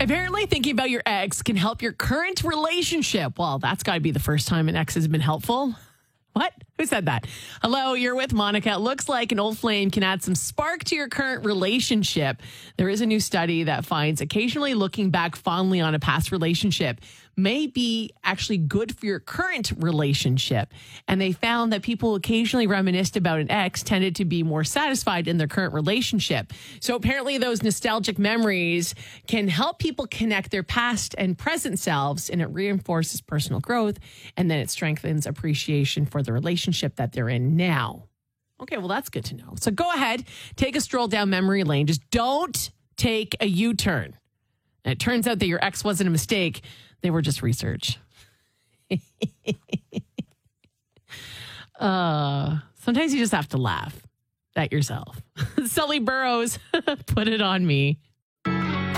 Apparently, thinking about your ex can help your current relationship. Well, that's got to be the first time an ex has been helpful. What? Who said that? Hello, you're with Monica. It looks like an old flame can add some spark to your current relationship. There is a new study that finds occasionally looking back fondly on a past relationship may be actually good for your current relationship. And they found that people who occasionally reminisced about an ex tended to be more satisfied in their current relationship. So apparently those nostalgic memories can help people connect their past and present selves, and it reinforces personal growth, and then it strengthens appreciation for the relationship that they're in now. Okay, well, that's good to know. So go ahead, take a stroll down memory lane. Just don't take a U-turn. And it turns out that your ex wasn't a mistake. They were just research. Sometimes you just have to laugh at yourself. Sully Burrows, put it on me.